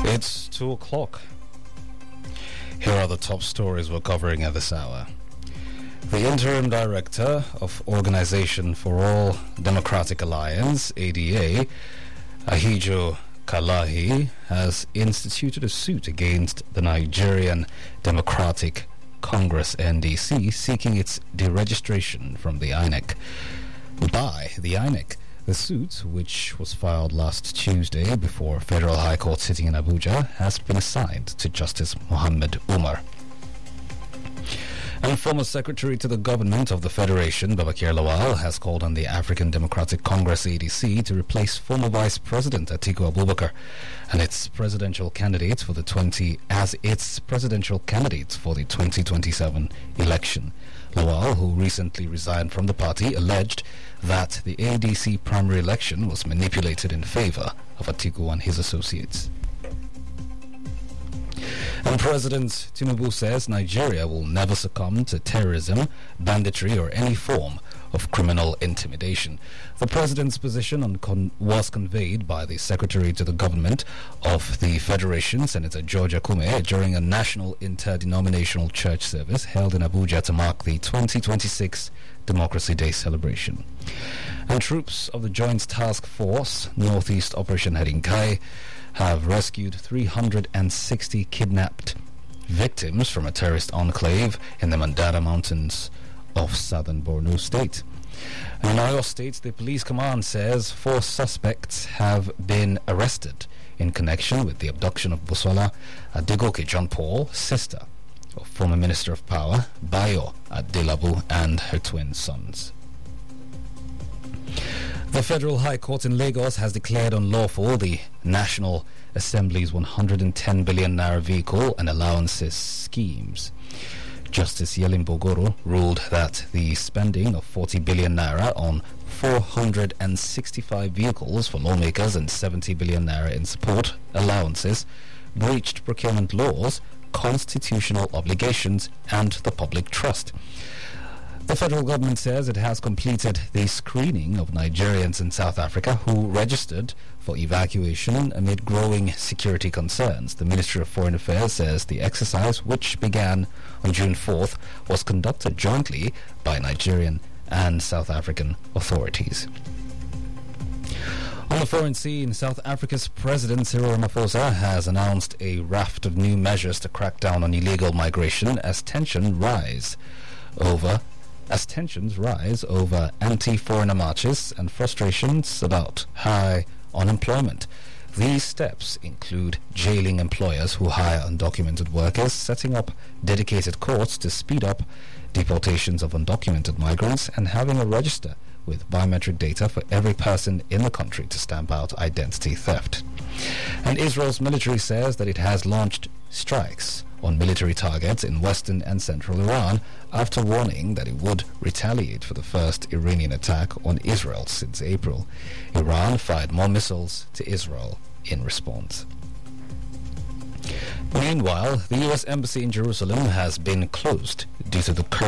It's 2 o'clock. Here are the top stories we're covering at this hour. The interim director of Organization for All Democratic Alliance, ADA, Ahijo Kalahi, has instituted a suit against the Nigerian Democratic Congress, NDC, seeking its deregistration from the INEC. By the INEC. The suit, which was filed last Tuesday before Federal High Court sitting in Abuja, has been assigned to Justice Mohammed Umar. And former Secretary to the Government of the Federation, Babakir Lawal, has called on the African Democratic Congress, ADC, to replace former Vice President Atiku Abubakar and its presidential candidate for the 2027 election. Lawal, who recently resigned from the party, alleged that the ADC primary election was manipulated in favor of Atiku and his associates. And President Tinubu says Nigeria will never succumb to terrorism, banditry, or any form of criminal intimidation. The president's position was conveyed by the Secretary to the Government of the Federation, Senator George Akume, during a national interdenominational church service held in Abuja to mark the 2026 Democracy Day celebration. And troops of the Joint Task Force Northeast Operation Hedinkai have rescued 360 kidnapped victims from a terrorist enclave in the Mandara Mountains of southern Borno State. In Oyo State, the police command says 4 suspects have been arrested in connection with the abduction of Busola Adegoke John Paul, sister of former Minister of Power Bayo Adelabu, and her twin sons. The Federal High Court in Lagos has declared unlawful the National Assembly's 110 billion naira vehicle and allowances schemes. Justice Yelim Bogoro ruled that the spending of 40 billion naira on 465 vehicles for lawmakers and 70 billion naira in support allowances breached procurement laws, constitutional obligations, and the public trust. The federal government says it has completed the screening of Nigerians in South Africa who registered for evacuation amid growing security concerns. The Ministry of Foreign Affairs says the exercise, which began on June 4th, was conducted jointly by Nigerian and South African authorities. On the foreign scene, South Africa's President Cyril Ramaphosa has announced a raft of new measures to crack down on illegal migration as tensions rise over anti-foreigner marches and frustrations about high unemployment. These steps include jailing employers who hire undocumented workers, setting up dedicated courts to speed up deportations of undocumented migrants, and having a register with biometric data for every person in the country to stamp out identity theft. And Israel's military says that it has launched strikes on military targets in western and central Iran after warning that it would retaliate for the first Iranian attack on Israel since April. Iran fired more missiles to Israel in response. Meanwhile, the U.S. Embassy in Jerusalem has been closed due to the current